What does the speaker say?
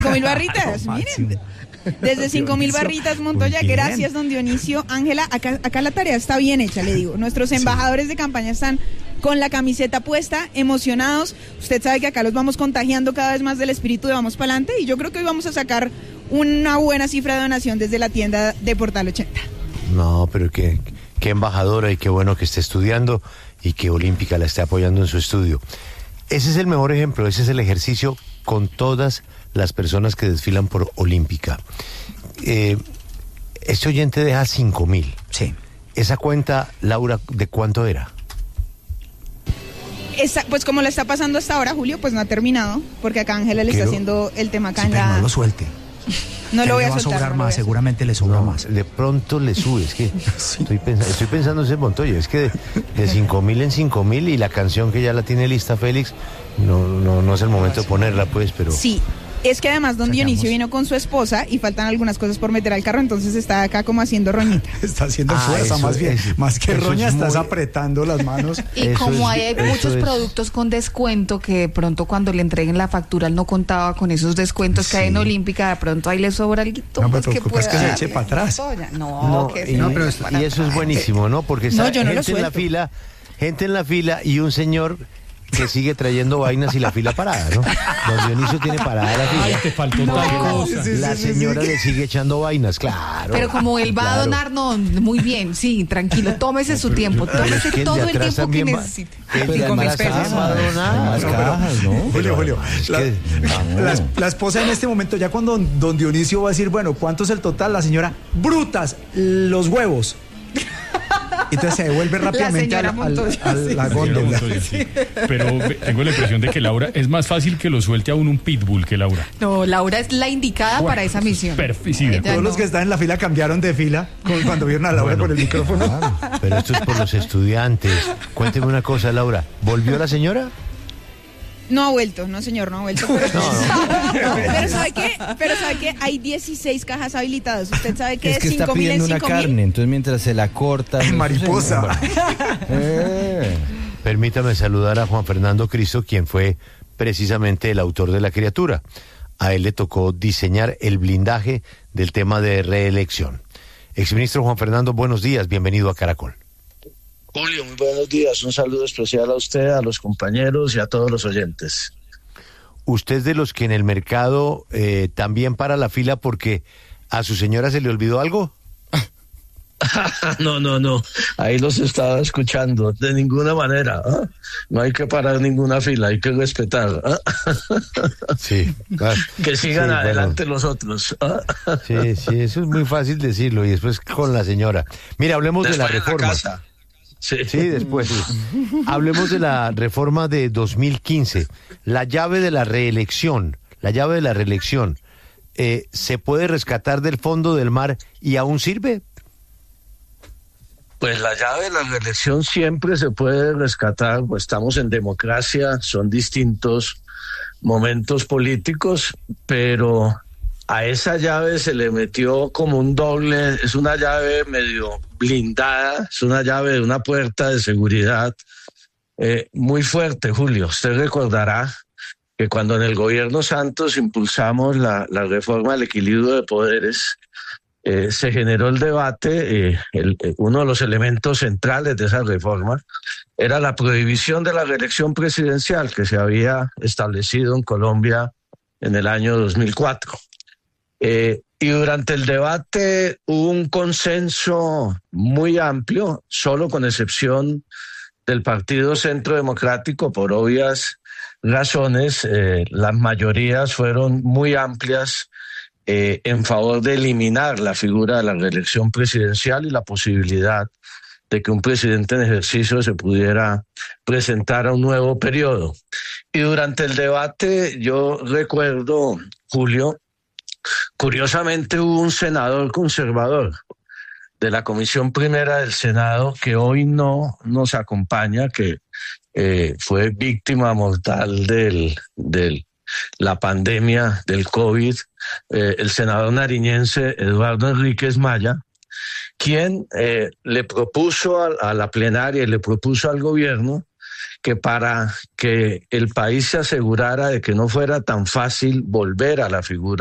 5.000 barritas, miren. Desde 5.000 barritas, Montoya. Gracias, don Dionisio. Ángela, acá la tarea está bien hecha, le digo. Nuestros embajadores de campaña están con la camiseta puesta, emocionados. Usted sabe que acá los vamos contagiando cada vez más del espíritu de Vamos Pa'lante, y yo creo que hoy vamos a sacar una buena cifra de donación desde la tienda de Portal 80. No, pero qué embajadora, y qué bueno que esté estudiando y que Olímpica la esté apoyando en su estudio. Ese es el mejor ejemplo, ese es el ejercicio con todas las personas que desfilan por Olímpica. Este oyente deja 5.000. Sí. Esa cuenta, Laura, ¿de cuánto era? Pues como le está pasando hasta ahora, Julio, pues no ha terminado, porque acá Ángela le está haciendo el tema acá en la... No lo suelte. No lo voy a soltar. Va a sobrar más, seguramente le sobra más. De pronto le sube, es que sí. estoy pensando en ese Montoya, es que de 5.000 en 5.000, y la canción que ya la tiene lista Félix, no es el momento de ponerla, pues, pero... Sí. Es que además don Dionisio vino con su esposa y faltan algunas cosas por meter al carro, entonces está acá como haciendo roñita. Está haciendo fuerza, más bien. Más que roña, estás apretando las manos. Y como hay muchos productos con descuento, que de pronto cuando le entreguen la factura él no contaba con esos descuentos que hay en Olímpica, de pronto ahí le sobra algo. No, pero es que se eche para atrás. Y eso es buenísimo, ¿no? Porque está gente en la fila y un señor que sigue trayendo vainas y la fila parada, ¿no? Don Dionisio tiene parada la fila. Ay, te faltó tal cosa. La señora le sigue echando vainas, claro. Pero como él va a donar, no, muy bien, sí, tranquilo, tómese su tiempo, tómese todo el tiempo que necesite. Pero más cajas, ¿no? Julio, la esposa en este momento, ya cuando don Dionisio va a decir, bueno, ¿cuánto es el total? La señora, brutas, los huevos. Entonces se devuelve rápidamente a la góndola. Sí. Pero tengo la impresión de que Laura, es más fácil que lo suelte a un pitbull que Laura. No, Laura es la indicada para esa misión. Todos los que están en la fila cambiaron de fila cuando vieron a Laura con el micrófono. Claro, pero esto es por los estudiantes. Cuénteme una cosa, Laura. ¿Volvió la señora? No ha vuelto, no señor, no ha vuelto. Pero ¿sabe qué? Hay 16 cajas habilitadas. Usted sabe que es que está pidiendo una carne, entonces mientras se la corta... Mariposa. Permítame saludar a Juan Fernando Cristo, quien fue precisamente el autor de La Criatura. A él le tocó diseñar el blindaje del tema de reelección. Exministro Juan Fernando, buenos días, bienvenido a Caracol. Julio, muy buenos días. Un saludo especial a usted, a los compañeros y a todos los oyentes. ¿Usted de los que en el mercado también para la fila porque a su señora se le olvidó algo? No. Ahí los estaba escuchando. De ninguna manera. ¿Eh? No hay que parar ninguna fila, hay que respetar. Sí. Que sigan adelante los otros. Sí, eso es muy fácil decirlo. Y después con la señora. Mira, hablemos de la reforma. Sí, después. Sí. Hablemos de la reforma de 2015. La llave de la reelección. ¿Se puede rescatar del fondo del mar y aún sirve? Pues la llave de la reelección siempre se puede rescatar. Pues estamos en democracia, son distintos momentos políticos, pero a esa llave se le metió como un doble, es una llave medio blindada, es una llave de una puerta de seguridad muy fuerte, Julio. Usted recordará que cuando en el gobierno Santos impulsamos la reforma del equilibrio de poderes, se generó el debate, uno de los elementos centrales de esa reforma era la prohibición de la reelección presidencial que se había establecido en Colombia en el año 2004. Y durante el debate hubo un consenso muy amplio, solo con excepción del Partido Centro Democrático, por obvias razones. Las mayorías fueron muy amplias en favor de eliminar la figura de la reelección presidencial y la posibilidad de que un presidente en ejercicio se pudiera presentar a un nuevo periodo. Y durante el debate, yo recuerdo, Julio, curiosamente hubo un senador conservador de la Comisión Primera del Senado que hoy no nos acompaña, que fue víctima mortal de la pandemia del COVID, el senador nariñense Eduardo Enríquez Maya, quien le propuso a la plenaria y le propuso al gobierno que para que el país se asegurara de que no fuera tan fácil volver a la figura